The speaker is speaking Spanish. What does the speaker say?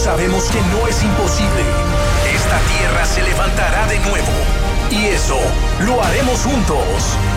sabemos que no es imposible. Esta tierra se levantará de nuevo. Y eso lo haremos juntos.